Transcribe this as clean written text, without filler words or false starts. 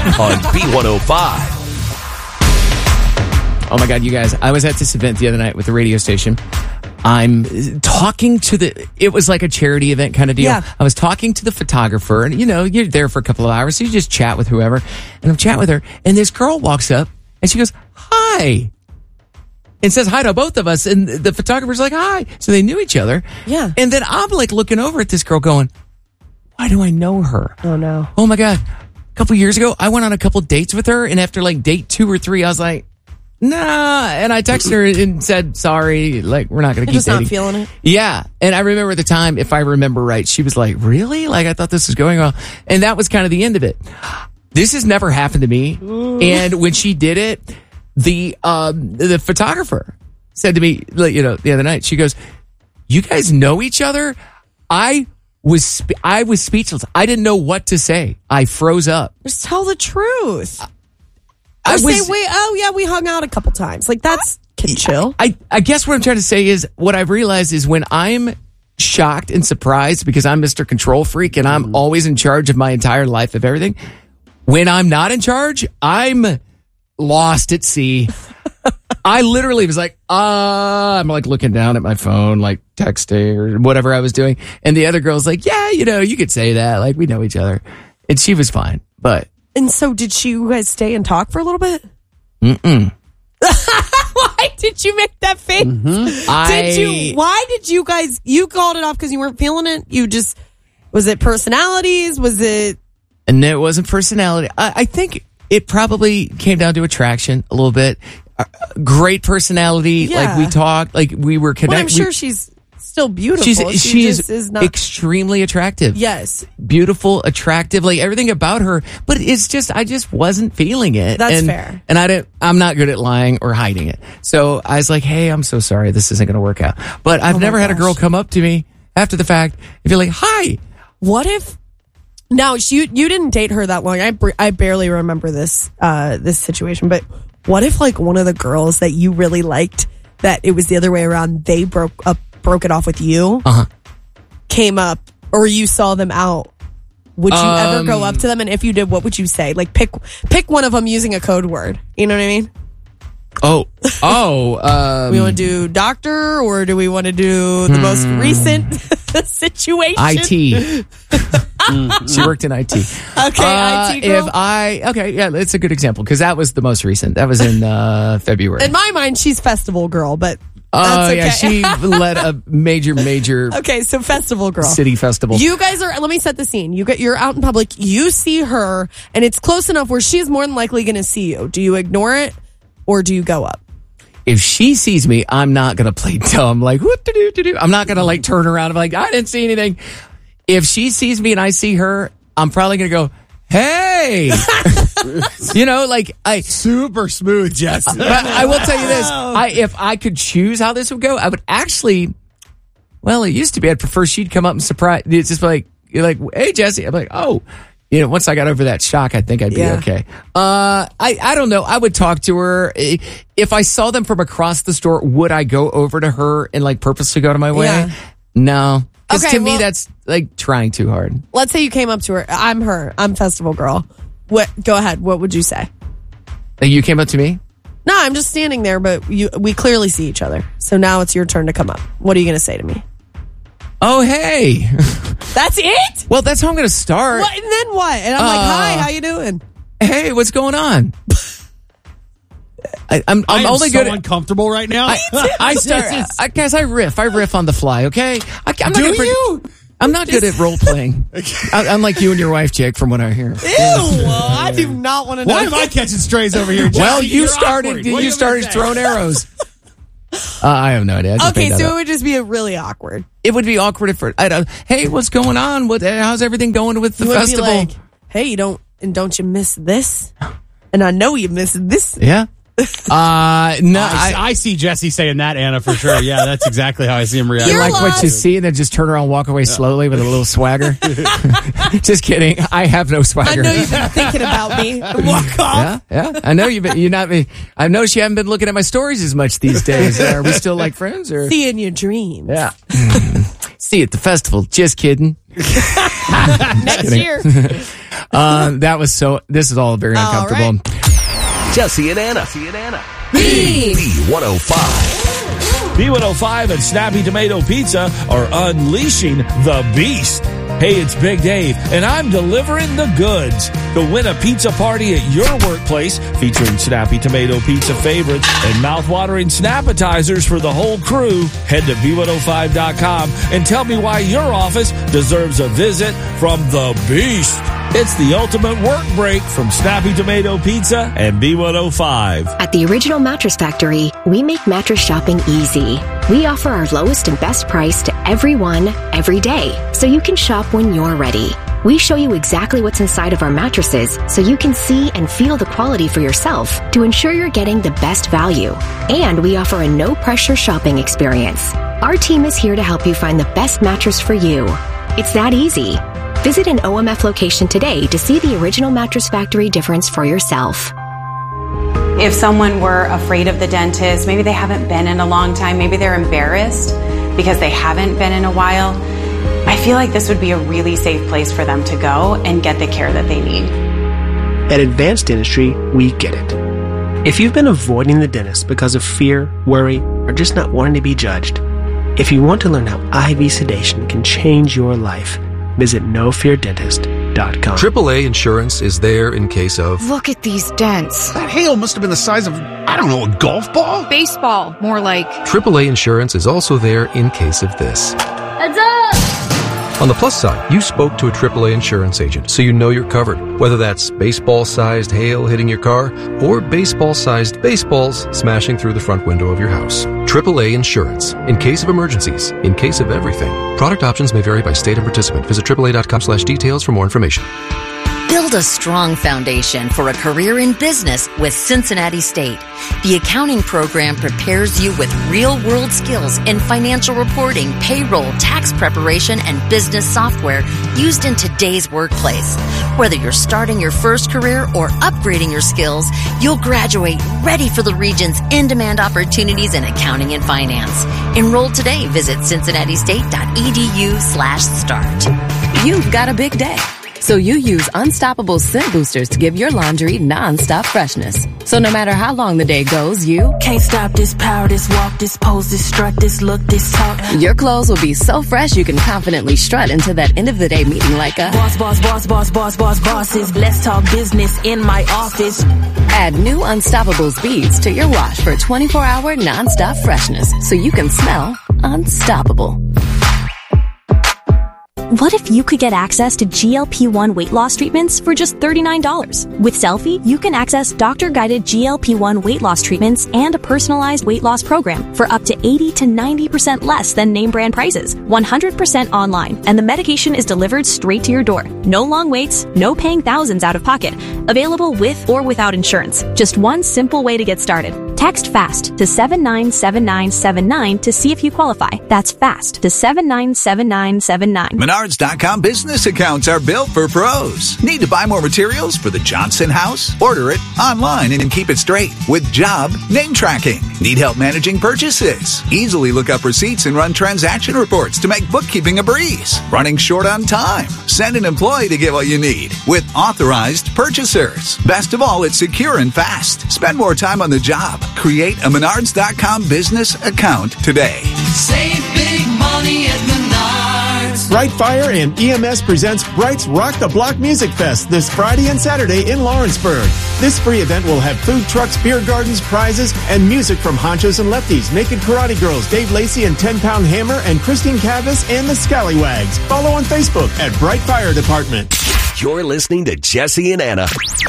on B105. Oh my God, you guys. I was at this event the other night with the radio station. I'm talking to it was like a charity event kind of deal. Yeah. I was talking to the photographer, and you're there for a couple of hours, so you just chat with whoever. And I'm chatting with her, and this girl walks up, and she goes, "Hi." And says hi to both of us, and the photographer's like, "Hi." So they knew each other. Yeah. And then I'm like looking over at this girl going, why do I know her? Oh, no. Oh my God. A couple years ago, I went on a couple dates with her, and after like date 2 or 3, I was like, nah. And I texted her and said, sorry, like, we're not going to keep Just dating. not feeling it. Yeah. And I remember at the time, if I remember right, she was like, really? Like, I thought this was going well. And that was kind of the end of it. This has never happened to me. And when she did it, the photographer said to me, the other night, she goes, you guys know each other? I was speechless. I didn't know what to say. I froze up. Just tell the truth. I Say, we hung out a couple times. Like, that's chill. I guess what I'm trying to say is what I've realized is when I'm shocked and surprised because I'm Mr. Control Freak and I'm always in charge of my entire life of everything. When I'm not in charge, I'm lost at sea. I literally was like, I'm like looking down at my phone, like texting or whatever I was doing. And the other girl's like, yeah, you could say that. Like, we know each other. And she was fine. But. And so did you guys stay and talk for a little bit? Mm-mm. Why did you make that face? Mm-hmm. Why did you guys, you called it off because you weren't feeling it? Was it personalities? Was it? And it wasn't personality. I think it probably came down to attraction a little bit. Great personality. Yeah. Like we talked, like we were connected. Well, I'm sure she's still beautiful. She just is not extremely attractive. Yes. Beautiful, attractive, like everything about her. But it's just, I just wasn't feeling it. That's fair. And I'm not good at lying or hiding it. So I was like, hey, I'm so sorry. This isn't going to work out. But I've never had a girl come up to me after the fact and be like, hi. What if? Now, you didn't date her that long. I barely remember this situation. But what if like one of the girls that you really liked, that it was the other way around, they broke it off with you, came up, or you saw them out? Would you ever go up to them? And if you did, what would you say? Like pick one of them using a code word. You know what I mean? We want to do doctor, or do we want to do the most recent situation? IT. She worked in IT. Okay, IT girl. It's a good example because that was the most recent. That was in February. In my mind, she's festival girl, but Oh, that's okay. yeah, she led a major Okay, so festival girl. city festival. You guys are, let me set the scene. You're out in public, you see her, and it's close enough where she's more than likely going to see you. Do you ignore it, or do you go up? If she sees me, I'm not going to play dumb, like, what-do-do-do-do. I'm not going to, like, turn around and be like, I didn't see anything. If she sees me and I see her, I'm probably going to go, hey! Super smooth, Jesse. But I will tell you this. If I could choose how this would go, I would actually, it used to be, I'd prefer she'd come up and surprise, it's just like, you're like, hey, Jesse. I'm like, oh. Once I got over that shock, I think I'd be okay. I don't know. I would talk to her. If I saw them from across the store, would I go over to her and like purposely go to my way? Yeah. No. Because Okay, to me, that's like trying too hard. Let's say you came up to her. I'm festival girl. Go ahead. What would you say? Like you came up to me? No, I'm just standing there, but we clearly see each other. So now it's your turn to come up. What are you going to say to me? Oh, hey. That's it? Well, that's how I'm going to start. What? And then what? And I'm like, hi, how you doing? Hey, what's going on? I'm I am only so good at uncomfortable right now. I guess I riff on the fly, okay? I'm not good at role playing. Unlike you and your wife, Jake, from what I hear. Ew, I do not want to know. Why am I catching strays over here, Jesse? Well, you You're started awkward. What do you started say? throwing arrows. I have no idea. Okay, so it would just be really awkward. It would be awkward if hey, what's going on? How's everything going with the You would be festival? like, hey, don't you miss this? And I know you miss this. Yeah. No, I see Jesse saying that, Anna, for sure. Yeah, that's exactly how I see him react. You're like what you lost. see and then just turn around and walk away slowly with a little swagger. Just kidding. I have no I swagger. know you've been thinking about me. Walk off. Yeah. I know you're not. I noticed you haven't been looking at my stories as much these days. Are we still like friends? Or See in your dreams. yeah. See you at the festival. Just kidding. Next year. That was this is all very uncomfortable. Right. Jesse and Anna. B105. B105 and Snappy Tomato Pizza are unleashing the beast. Hey, it's Big Dave, and I'm delivering the goods. To win a pizza party at your workplace featuring Snappy Tomato Pizza favorites and mouth-watering Snappetizers for the whole crew, head to B105.com and tell me why your office deserves a visit from the beast. It's the ultimate work break from Snappy Tomato Pizza and B105. At the Original Mattress Factory, we make mattress shopping easy. We offer our lowest and best price to everyone, every day, so you can shop when you're ready. We show you exactly what's inside of our mattresses so you can see and feel the quality for yourself to ensure you're getting the best value. And we offer a no-pressure shopping experience. Our team is here to help you find the best mattress for you. It's that easy. Visit an OMF location today to see the Original Mattress Factory difference for yourself. If someone were afraid of the dentist, maybe they haven't been in a long time, maybe they're embarrassed because they haven't been in a while, I feel like this would be a really safe place for them to go and get the care that they need. At Advanced Dentistry, we get it. If you've been avoiding the dentist because of fear, worry, or just not wanting to be judged, if you want to learn how IV sedation can change your life, visit NoFearDentist.com. AAA Insurance is there in case of... Look at these dents. That hail must have been the size of, I don't know, a golf ball? Baseball, more like. AAA Insurance is also there in case of this. Heads up! On the plus side, you spoke to a AAA insurance agent, so you know you're covered. Whether that's baseball-sized hail hitting your car or baseball-sized baseballs smashing through the front window of your house. AAA Insurance. In case of emergencies. In case of everything. Product options may vary by state and participant. Visit AAA.com/details for more information. Build a strong foundation for a career in business with Cincinnati State. The accounting program prepares you with real-world skills in financial reporting, payroll, tax preparation, and business software used in today's workplace. Whether you're starting your first career or upgrading your skills, you'll graduate ready for the region's in-demand opportunities in accounting and finance. Enroll today. Visit cincinnati-state.edu/start. You've got a big day. So you use Unstoppable Scent Boosters to give your laundry non-stop freshness. So no matter how long the day goes, you can't stop this power, this walk, this pose, this strut, this look, this talk. Your clothes will be so fresh you can confidently strut into that end of the day meeting like a bosses. Let's talk business in my office. Add new Unstoppable beads to your wash for 24-hour non-stop freshness so you can smell unstoppable. What if you could get access to GLP-1 weight loss treatments for just $39? With Selfie, you can access doctor-guided GLP-1 weight loss treatments and a personalized weight loss program for up to 80 to 90% less than name brand prices, 100% online, and the medication is delivered straight to your door. No long waits, no paying thousands out of pocket. Available with or without insurance. Just one simple way to get started. Text FAST to 797979 to see if you qualify. That's FAST to 797979. Menards.com business accounts are built for pros. Need to buy more materials for the Johnson house? Order it online and keep it straight with job name tracking. Need help managing purchases? Easily look up receipts and run transaction reports to make bookkeeping a breeze. Running short on time? Send an employee to get what you need with authorized purchasers. Best of all, it's secure and fast. Spend more time on the job. Create a Menards.com business account today. Save big money at Menards. Brightfire and EMS presents Bright's Rock the Block Music Fest this Friday and Saturday in Lawrenceburg. This free event will have food trucks, beer gardens, prizes, and music from Honchos and Lefties, Naked Karate Girls, Dave Lacey and 10 Pound Hammer, and Christine Cavas and the Scallywags. Follow on Facebook at Bright Fire Department. You're listening to Jesse and Anna.